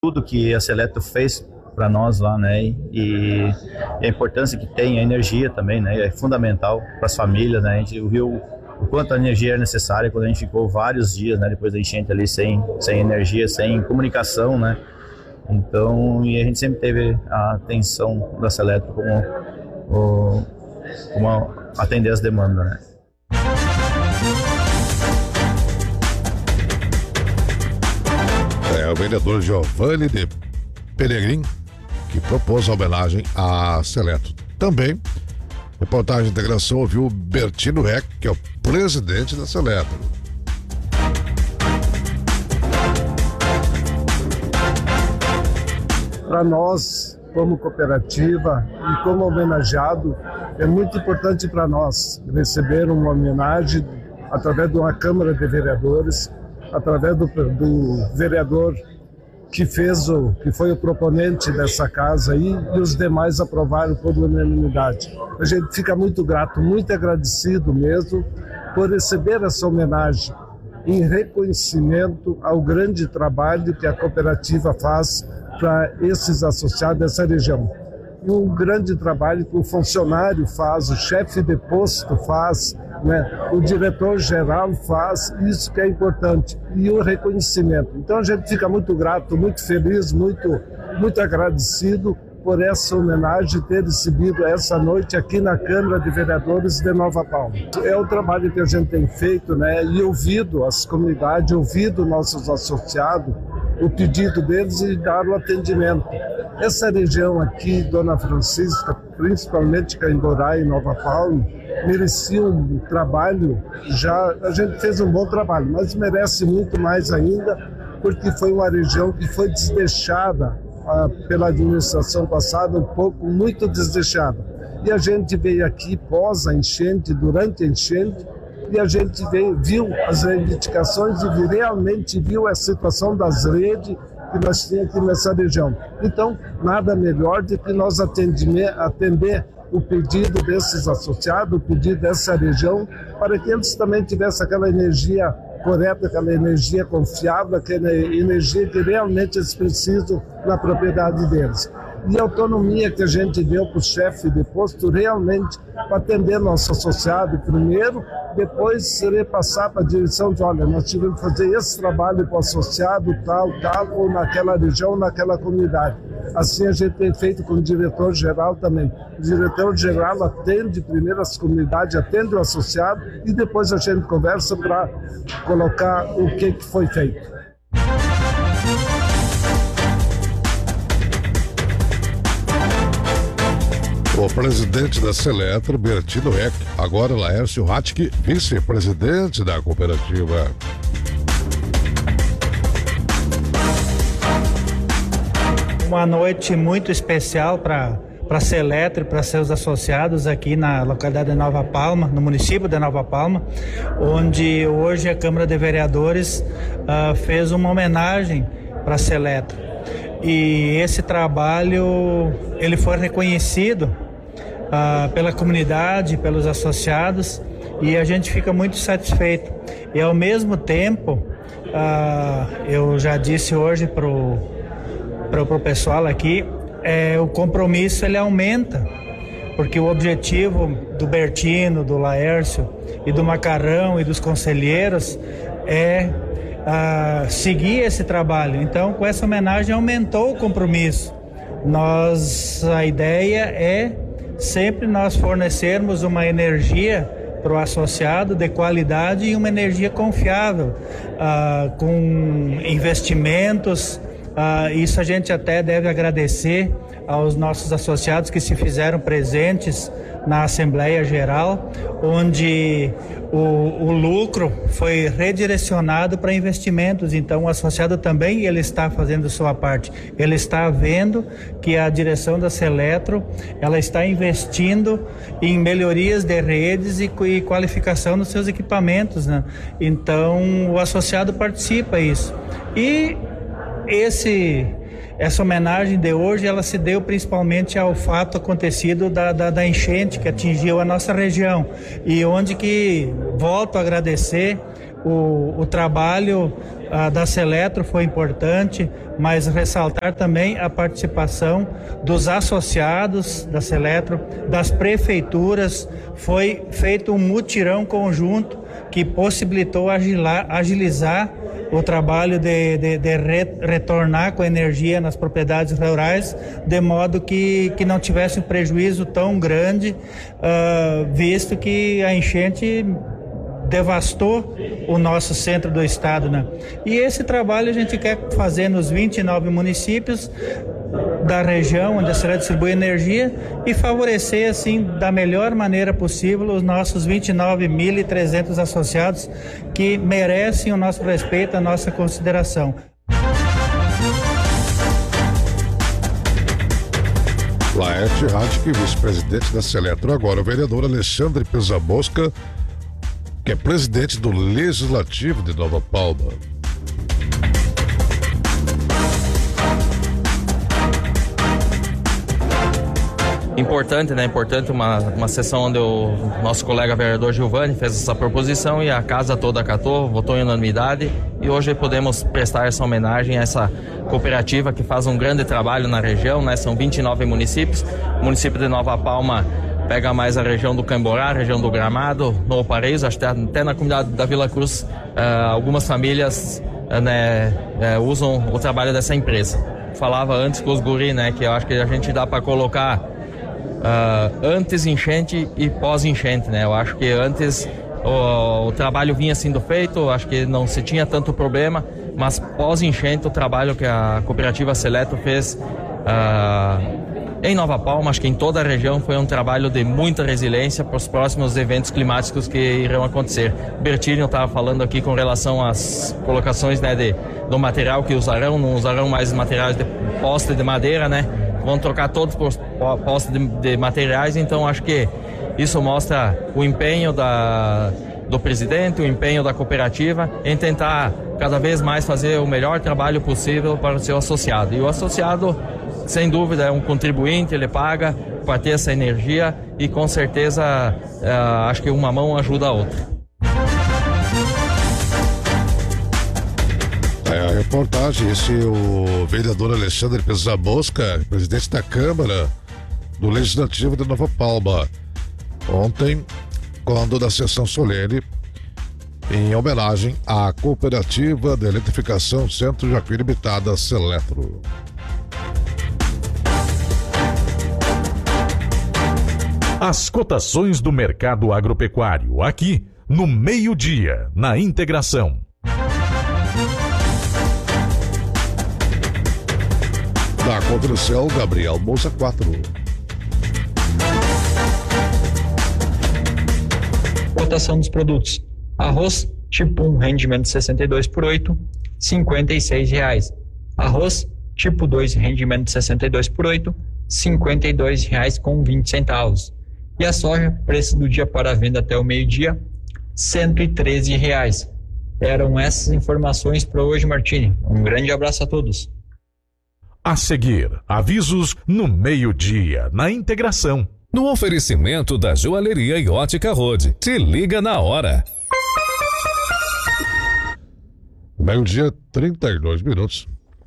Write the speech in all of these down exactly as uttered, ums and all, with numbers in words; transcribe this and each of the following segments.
tudo que a Seletro fez para nós lá, né? E, e a importância que tem a energia também, né? É fundamental para as famílias, né? A gente viu o quanto a energia é necessária quando a gente ficou vários dias, né? Depois da enchente ali sem, sem energia, sem comunicação, né? Então, e a gente sempre teve a atenção da Seletro como, o, como atender as demandas, né? É o vereador Giovanni de Peregrin que propôs a homenagem à Seletro. Também, reportagem de integração ouviu o Bertino Eck, que é o presidente da Seletro. Para nós, como cooperativa e como homenageado, é muito importante para nós receber uma homenagem através de uma Câmara de Vereadores, através do, do vereador que fez o, que foi o proponente dessa casa aí, e os demais aprovaram por unanimidade. A gente fica muito grato, muito agradecido mesmo por receber essa homenagem em reconhecimento ao grande trabalho que a cooperativa faz para esses associados dessa região. E um grande trabalho que o funcionário faz, o chefe de posto faz, né? O diretor-geral faz, isso que é importante, e o reconhecimento. Então a gente fica muito grato, muito feliz, muito, muito agradecido por essa homenagem, ter recebido essa noite aqui na Câmara de Vereadores de Nova Palma. É o trabalho que a gente tem feito, né? E ouvido as comunidades, ouvido nossos associados, o pedido deles e dar o atendimento. Essa região aqui, Dona Francisca, principalmente Caimborá e Nova Palma, merecia um trabalho, já a gente fez um bom trabalho, mas merece muito mais ainda, porque foi uma região que foi desdeixada ah, pela administração passada, um pouco, muito desdeixada. E a gente veio aqui pós a enchente, durante a enchente, e a gente veio, viu as reivindicações e realmente viu a situação das redes que nós tínhamos aqui nessa região. Então, nada melhor do que nós atender, atender o pedido desses associados, o pedido dessa região, para que eles também tivessem aquela energia correta, aquela energia confiável, aquela energia que realmente eles precisam na propriedade deles. E a autonomia que a gente deu para o chefe de posto realmente para atender nosso associado primeiro, depois repassar para a direção de, olha, nós tivemos que fazer esse trabalho para o associado, tal, tal, ou naquela região, naquela comunidade. Assim a gente tem feito com o diretor-geral também. O diretor-geral atende primeiro as comunidades, atende o associado e depois a gente conversa para colocar o que, que foi feito. O presidente da Seletro, Bertino Eck, agora Laércio Ratke, vice-presidente da cooperativa. Uma noite muito especial para para a Seletro e para seus associados aqui na localidade de Nova Palma, no município de Nova Palma, onde hoje a Câmara de Vereadores uh, fez uma homenagem para a Seletro. E esse trabalho ele foi reconhecido uh, pela comunidade, pelos associados, e a gente fica muito satisfeito. E ao mesmo tempo, uh, eu já disse hoje para o para o pessoal aqui, é, o compromisso ele aumenta, porque o objetivo do Bertino, do Laércio e do Macarrão e dos conselheiros é a, seguir esse trabalho. Então, com essa homenagem aumentou o compromisso. Nós, a ideia é sempre nós fornecermos uma energia para o associado de qualidade e uma energia confiável, ah, com investimentos. Uh, isso a gente até deve agradecer aos nossos associados que se fizeram presentes na Assembleia Geral, onde o, o lucro foi redirecionado para investimentos. Então o associado também ele está fazendo sua parte. Ele está vendo que a direção da Seletro ela está investindo em melhorias de redes e, e qualificação dos seus equipamentos, né? Então o associado participa isso. E Esse, essa homenagem de hoje, ela se deu principalmente ao fato acontecido da, da, da enchente que atingiu a nossa região e onde que volto a agradecer o, o trabalho ah, da Seletro foi importante, mas ressaltar também a participação dos associados da Seletro, das prefeituras. Foi feito um mutirão conjunto que possibilitou agilar, agilizar o trabalho de, de, de re, retornar com energia nas propriedades rurais, de modo que, que não tivesse um prejuízo tão grande, uh, visto que a enchente devastou o nosso centro do estado, né? E esse trabalho a gente quer fazer nos vinte e nove municípios da região onde a Seletro distribui energia e favorecer assim da melhor maneira possível os nossos vinte e nove mil e trezentos associados que merecem o nosso respeito, a nossa consideração. Laerte Radke, vice-presidente da Seletro, agora o vereador Alexandre Pesabosca, que é presidente do Legislativo de Nova Palma. Importante, né? Importante uma, uma sessão onde o nosso colega vereador Giovanni fez essa proposição e a casa toda acatou, votou em unanimidade, e hoje podemos prestar essa homenagem a essa cooperativa que faz um grande trabalho na região, né? São vinte e nove municípios, o município de Nova Palma pega mais a região do Camborá, a região do Gramado, no Paraíso, até, até na comunidade da Vila Cruz, uh, algumas famílias uh, né, uh, usam o trabalho dessa empresa. Falava antes com os guri, né, que eu acho que a gente dá para colocar uh, antes enchente e pós enchente, né? Eu acho que antes o, o trabalho vinha sendo feito, acho que não se tinha tanto problema, mas pós enchente o trabalho que a cooperativa Seletro fez uh, em Nova Palma, acho que em toda a região, foi um trabalho de muita resiliência para os próximos eventos climáticos que irão acontecer. Bertinho estava falando aqui com relação às colocações, né, de, do material que usarão, não usarão mais materiais de poste de madeira, né? Vão trocar todos por poste de, de materiais, então acho que isso mostra o empenho da, do presidente, o empenho da cooperativa em tentar cada vez mais fazer o melhor trabalho possível para o seu associado. E o associado, sem dúvida, é um contribuinte, ele paga para ter essa energia e com certeza uh, acho que uma mão ajuda a outra. É a reportagem, esse é o vereador Alexandre Pesabosca, presidente da Câmara do Legislativo de Nova Palma. Ontem, quando da sessão solene, em homenagem à Cooperativa de Eletrificação Centro Japi Limitada Seletro. As cotações do mercado agropecuário, aqui no meio-dia, na Integração. Da Contricel, Gabriel Moça quatro. Cotação dos produtos: arroz tipo um, rendimento sessenta e dois por oito, cinquenta e seis reais. Arroz tipo dois, rendimento sessenta e dois por oito, cinquenta e dois reais com vinte centavos. E a soja, preço do dia para venda até o meio-dia, cento e treze reais. Eram essas informações para hoje, Martini. Um grande abraço a todos. A seguir, avisos no meio-dia, na Integração. No oferecimento da Joalheria e Ótica Road. Te liga na hora. Meio-dia, trinta e dois minutos.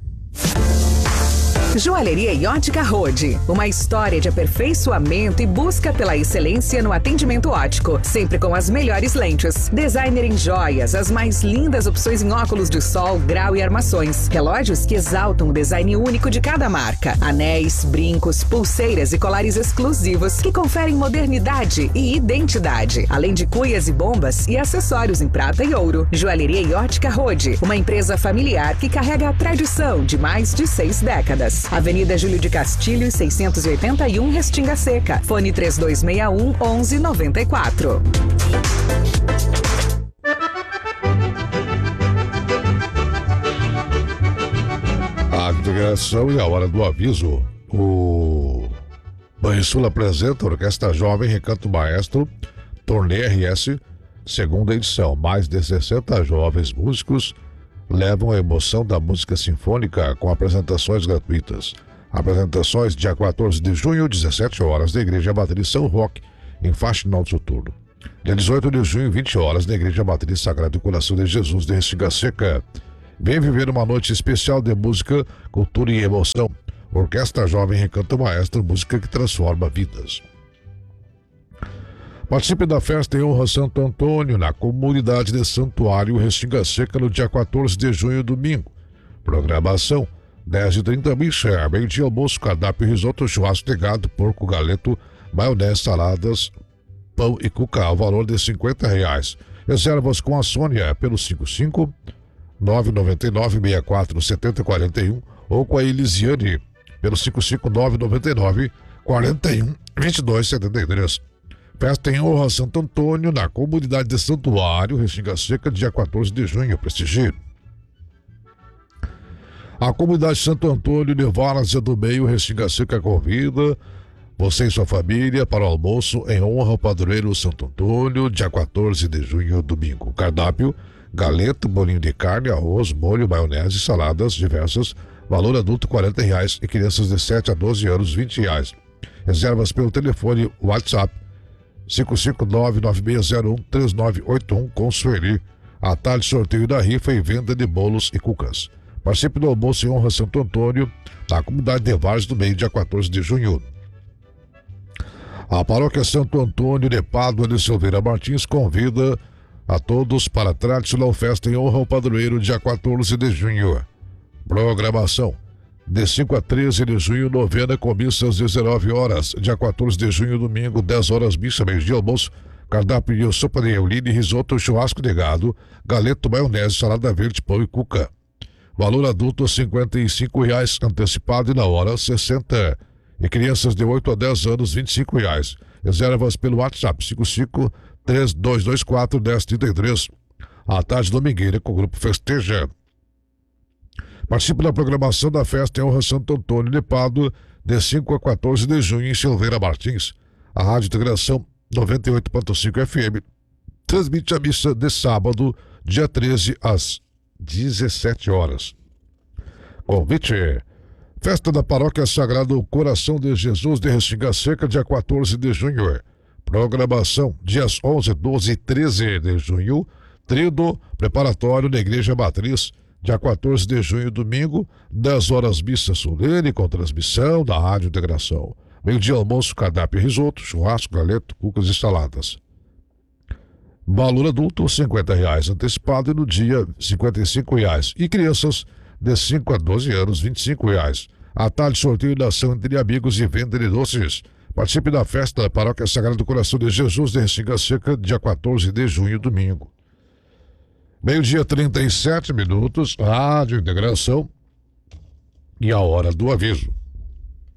Joalheria e Ótica Road, uma história de aperfeiçoamento e busca pela excelência no atendimento óptico, sempre com as melhores lentes. Designer em joias, as mais lindas opções em óculos de sol, grau e armações. Relógios que exaltam o design único de cada marca. Anéis, brincos, pulseiras e colares exclusivos que conferem modernidade e identidade. Além de cuias e bombas e acessórios em prata e ouro. Joalheria e Ótica Road, uma empresa familiar que carrega a tradição de mais de seis décadas. Avenida Júlio de Castilho, seiscentos e oitenta e um, Restinga Seca. Fone três dois seis um, onze noventa e quatro. A integração e a hora do aviso. O Banrisul apresenta a Orquestra Jovem Recanto Maestro, Turnê R S, segunda edição. Mais de sessenta jovens músicos levam a emoção da música sinfônica com apresentações gratuitas. Apresentações dia quatorze de junho, dezessete horas, da Igreja Matriz São Roque, em Faxinal do Soturno. Dia dezoito de junho, vinte horas, na Igreja Matriz Sagrado do Coração de Jesus de Restinga Seca. Vem viver uma noite especial de música, cultura e emoção. Orquestra Jovem Recanto Maestro, música que transforma vidas. Participe da festa em honra a Santo Antônio, na comunidade de Santuário Restinga Seca, no dia quatorze de junho, domingo. Programação: dez e trinta, missa, meio-dia, almoço, cardápio, risoto, churrasco de gado, porco, galeto, maionese, saladas, pão e cuca, ao valor de cinquenta reais. Reservas com a Sônia pelo cinco cinco nove nove nove seis quatro sete zero quatro um ou com a Elisiane pelo cinco cinco nove nove nove quatro um dois dois sete três. Festa em honra a Santo Antônio, na comunidade de Santuário Restinga Seca, dia quatorze de junho. Prestigie. A comunidade Santo Antônio de Várzea do Meio, Restinga Seca, convida você e sua família para o almoço em honra ao padroeiro Santo Antônio, dia quatorze de junho, domingo. Cardápio: galeto, bolinho de carne, arroz, molho, maionese, saladas diversas. Valor adulto quarenta reais e crianças de sete a doze anos vinte reais. Reservas pelo telefone WhatsApp cinco cinco nove nove seis zero um três nove oito um com Sueli. A tarde, sorteio da rifa e venda de bolos e cucas. Participe do almoço em honra a Santo Antônio, na comunidade de Várzea do Meio, dia quatorze de junho. A paróquia Santo Antônio de Pádua de Silveira Martins convida a todos para a tradicional festa em honra ao padroeiro, dia quatorze de junho. Programação: de cinco a treze de junho, novena com missa às dezenove horas. Dia quatorze de junho, domingo, dez horas, missa, meio-dia, almoço, cardápio de sopa de euline, risoto, churrasco de gado, galeto, maionese, salada verde, pão e cuca. Valor adulto cinquenta e cinco reais, antecipado e na hora sessenta. E crianças de oito a dez anos, vinte e cinco reais. Reservas pelo WhatsApp cinco cinco três dois dois quatro um zero três três. A tarde domingueira com o grupo Festeja. Participe da programação da festa em honra a Santo Antônio de Pádua, de cinco a quatorze de junho, em Silveira Martins. A Rádio Integração noventa e oito ponto cinco F M transmite a missa de sábado, dia treze, às dezessete horas. Convite: festa da Paróquia Sagrado Coração de Jesus de Restinga Seca, dia quatorze de junho. Programação: dias onze, doze e treze de junho, tríodo preparatório na Igreja Matriz. Dia quatorze de junho, domingo, dez horas, missa solene com transmissão da Rádio Integração. Meio-dia, almoço, cardápio, risoto, churrasco, galeto, cucas e saladas. Valor adulto cinquenta reais, antecipado, e no dia cinquenta e cinco reais. E crianças de cinco a doze anos, vinte e cinco reais. À tarde, sorteio da ação entre amigos e venda de doces. Participe da festa da Paróquia Sagrado do Coração de Jesus de Restinga Seca, dia quatorze de junho, domingo. Meio-dia, trinta e sete minutos, Rádio Integração e a hora do aviso.